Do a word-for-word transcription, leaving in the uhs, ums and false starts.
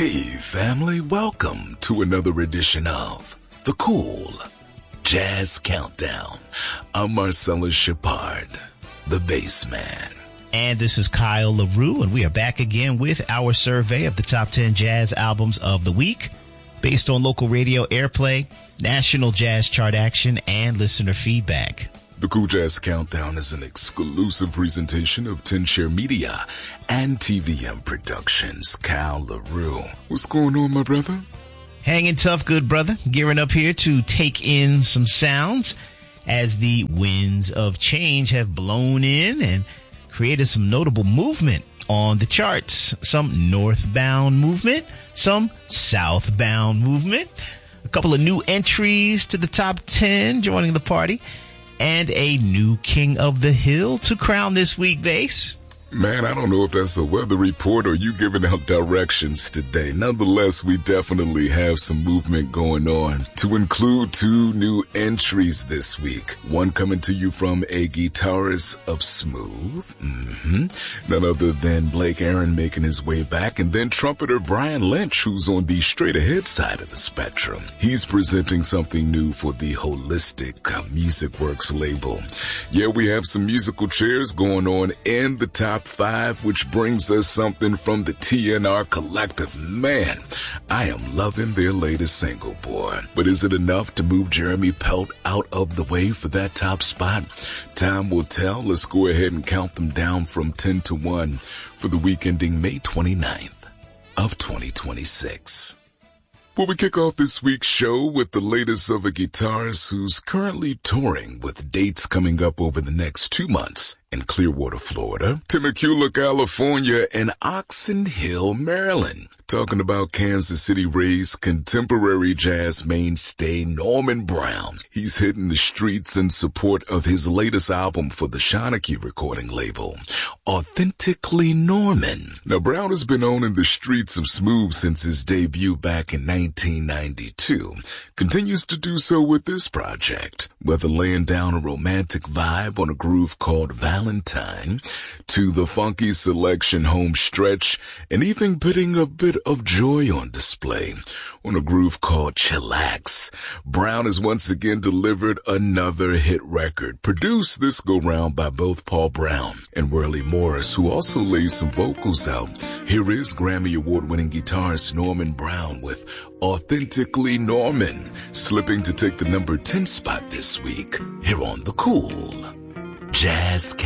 Hey family, welcome to another edition of The Cool Jazz Countdown. I'm Marcellus Shepard, the bass man. And this is Kyle LaRue, and we are back again with our survey of the top ten jazz albums of the week, based on local radio airplay, national jazz chart action, and listener feedback. The Cool Jazz Countdown is an exclusive presentation of ten Share Media and T V M Productions. Kyle LaRue. What's going on, my brother? Hanging tough, good brother. Gearing up here to take in some sounds as the winds of change have blown in and created some notable movement on the charts. Some northbound movement, some southbound movement, a couple of new entries to the top ten joining the party, and a new King of the Hill to crown this week, Bass. Man, I don't know if that's a weather report or you giving out directions today. Nonetheless, we definitely have some movement going on. To include two new entries this week. One coming to you from a guitarist of Smooth. Mm-hmm. None other than Blake Aaron making his way back. And then trumpeter Brian Lynch, who's on the straight ahead side of the spectrum. He's presenting something new for the Holistic Music Works label. Yeah, we have some musical chairs going on in the top five, which brings us something from the T N R Collective. Man, I am loving their latest single, boy. But is it enough to move Jeremy Pelt out of the way for that top spot? Time will tell. Let's go ahead and count them down from ten to one for the week ending May twenty-ninth of twenty twenty-six. Well, we kick off this week's show with the latest of a guitarist who's currently touring with dates coming up over the next two months in Clearwater, Florida, Temecula, California, and Oxon Hill, Maryland. Talking about Kansas City-raised contemporary jazz mainstay Norman Brown. He's hitting the streets in support of his latest album for the Shanachie recording label, Authentically Norman. Now, Brown has been owning the streets of Smooth since his debut back in nineteen ninety-two. Continues to do so with this project, whether laying down a romantic vibe on a groove called Valentine, to the funky selection home stretch, and even putting a bit of joy on display on a groove called Chillax. Brown has once again delivered another hit record, produced this go-round by both Paul Brown and Worley Morris, who also lays some vocals out. Here is Grammy Award-winning guitarist Norman Brown with Authentically Norman, slipping to take the number ten spot this week here on The Cool Jazz